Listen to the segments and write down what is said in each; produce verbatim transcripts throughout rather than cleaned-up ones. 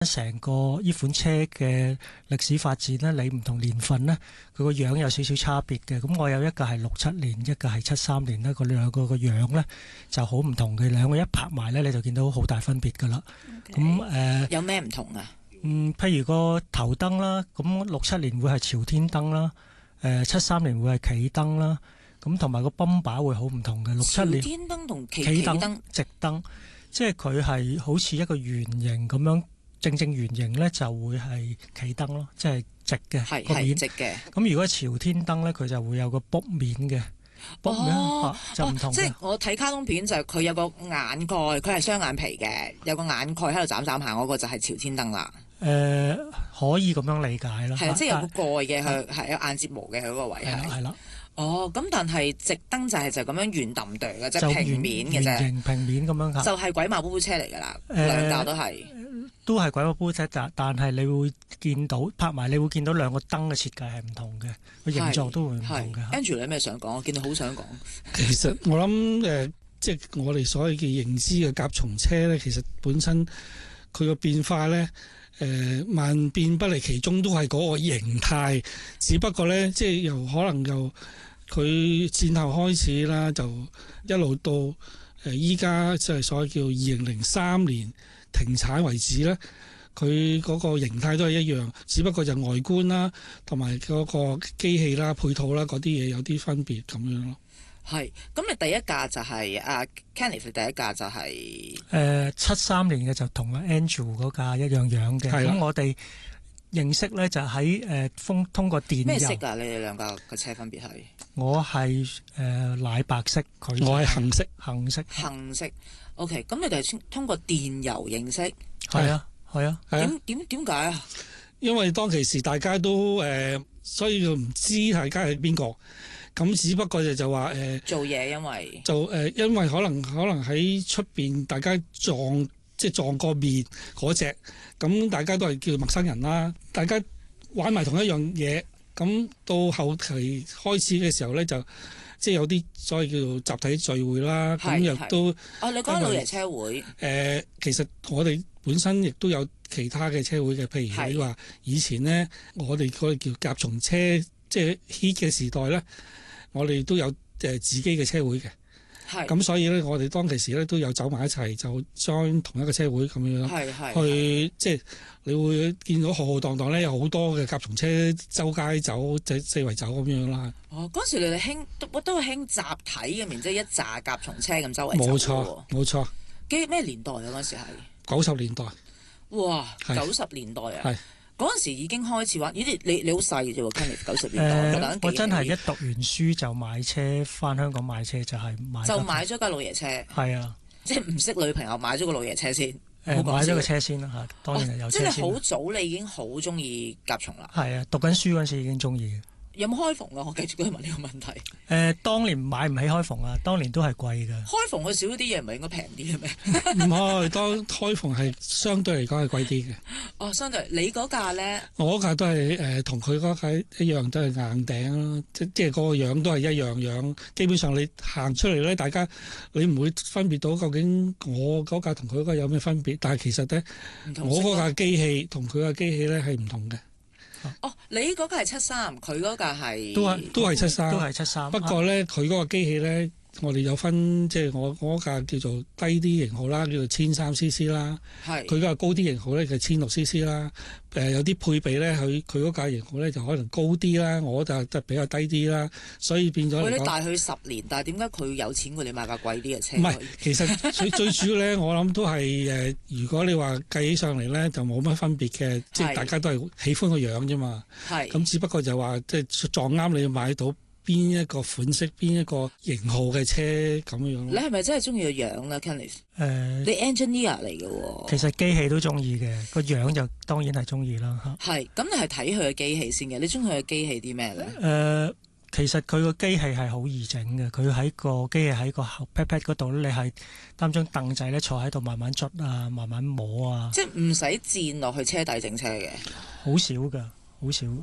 成個呢款車嘅歷史發展呢，你唔同年份呢，佢個樣有少少差別嘅。咁我有一個係六七年，一個係七三年呢，個兩個個樣呢就好唔同嘅。兩個一拍埋呢，你就見到好大分別噶啦。咁誒 Okay. 呃、有咩唔同啊？ 嗯，譬如個頭燈啦，咁六七年會係朝天燈啦，誒七三年會係企燈啦，咁同埋個泵把會好唔同嘅。六七年朝天燈同企企燈燈直燈，即係佢係好似一個圓形咁樣。正正圓形呢就會係企燈咯，即係直嘅係個面。 直嘅。 咁如果朝天燈呢，佢就會有個卜面嘅卜面、 哦啊、就唔同嘅、 哦。即係我睇卡通片就係佢有個眼蓋，佢係雙眼皮嘅，有個眼蓋喺度眨眨下，嗰個就係朝天燈啦。 誒、呃，可以咁樣理解啦。 係啊，即係有個蓋嘅，佢係係有眼睫毛嘅，佢嗰個位係。 係啦。 哦，咁但係直燈就係就咁樣圓揼哚嘅，即就係平面嘅啫。 圓形平面咁樣㗎。 就係鬼馬寶寶車嚟㗎啦， 誒兩架都係。 都係鬼馬寶寶車，但但係你會見到拍埋，你會見到兩個燈嘅設計係唔同嘅，個形狀都會唔同嘅。 Andrew 你有咩想講？我見到好想講。 其實我諗誒、呃，即係我哋所謂嘅認知嘅甲蟲車咧，其實本身佢個變化咧，誒、呃、萬變不離其宗，都係嗰個形態，只不過咧，即係由可能由佢戰後開始啦，就一路到誒依家即係所謂叫二零零三年停產為止咧，佢嗰個形態都係一樣，只不過就外觀啦，同埋嗰個機器啦、配套啦嗰啲嘢有啲分別咁樣咯。 係，咁你第一架就係、是、啊 Kenneth 第一架就係誒七三年嘅就同阿 Andrew 嗰架一樣樣嘅。咁我哋認識咧就喺誒通通過電郵。咩色啊？你哋兩架嘅車分別係？ 我係誒、呃、奶白色，佢我係杏色， 杏色。 杏色。OK，咁你哋係通過電郵認識？ 係啊，係啊。 點點點解啊？ 因為當其時大家都誒、呃，所以就唔知大家係邊個。咁只不過就就話誒做嘢，因為就誒、呃，因為可能可能喺出邊大家撞即係撞過面嗰隻，咁大家都係叫陌生人啦。大家玩埋同一樣嘢，咁到後期開始嘅時候咧，就即係有啲所謂叫做集體聚會啦。咁又都哦，你講老爺車會誒、 呃，其實我哋本身亦都有其他嘅車會嘅，譬如你話以前呢，我哋嗰個叫甲蟲車，即係 hit 嘅時代咧。我哋都有誒自己嘅車會嘅，咁所以咧，我哋當其時咧都有走埋一齊，就 join 同一個車會咁樣，去即係你會見到浩浩蕩蕩咧，有好多嘅甲蟲車周街走，即係四圍走咁樣啦。 哦，嗰時你哋興都都係興集體嘅，然之後一紮甲蟲車咁周圍走。 冇錯，冇錯。 幾咩年代啊？嗰時係九十年代。 哇！九十年代啊！ 係。 嗰陣時已經開始玩，咦？你你你好細嘅啫喎 Kenneth 九十年代。 呃、我真係一讀完書就買車，翻香港買車就係買。 就買咗架老爺車。係啊， 即係唔識女朋友買咗個老爺車先。 誒、呃，買咗個車先啦嚇，當然係有車先。 哦、即係好早，你已經好中意甲蟲啦。 係啊，讀緊書嗰陣時已經中意。 有冇開篷啊？我繼續去問呢個問題。誒、 呃，當年買唔起開篷啊，當年都係貴嘅。 開篷佢少啲嘢，唔係應該平啲嘅咩？ 唔係，當開篷係相對嚟講係貴啲嘅。 哦，相對你嗰架咧？ 我嗰架都係誒同佢嗰架一樣，都係硬頂咯，即即係嗰個樣都係一樣樣。基本上你行出嚟咧，大家你唔會分別到究竟我嗰架同佢嗰架有咩分別。但係其實咧，我嗰架機器同佢架機器咧係唔同嘅。 哦，你嗰架係七三，佢嗰架係都係都係七三， 都係七三。 不過咧，佢嗰個機器咧，我哋有分，即係我我嗰架叫做低啲型號啦，叫做千三 C C 啦。係。佢嗰個高啲型號咧，就千六 C C 啦。誒，有啲配備咧，佢佢嗰架型號咧就可能高啲啦，我就就比較低啲啦，所以變咗。 你大佢十年，但係點解佢有錢過你買架貴啲嘅車？ 唔係，其實最最主要咧，我諗都係誒，如果你話計起上嚟咧，就冇乜分別嘅，即係大家都係喜歡個樣啫嘛。係。咁只不過就話即係撞啱你買到邊一個款式、邊一個型號嘅車咁樣。 你係咪真係中意個樣咧 Kenneth？誒，你 engineer 嚟嘅喎。 其實機器都中意嘅，個樣就當然係中意啦嚇。 係，咁你係睇佢嘅機器先嘅。你中意佢嘅機器啲咩咧？ 誒、呃，其實佢個機器係好易整嘅。佢喺個機器喺個後 pat pat 嗰度咧，你係擔張凳仔咧坐喺度慢慢捽啊，慢慢摸啊。 即係唔使墊落去車底整車嘅。 好少㗎，好少嚇。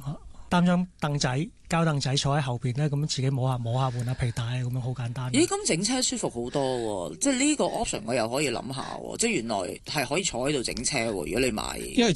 擔張凳仔、膠凳仔坐喺後邊咧，咁自己摸下摸下換下皮帶咁樣好簡單。 咦，咁整車舒服好多喎！即係呢個 option 我又可以諗下喎，即係原來係可以坐喺度整車喎。如果你買， 因為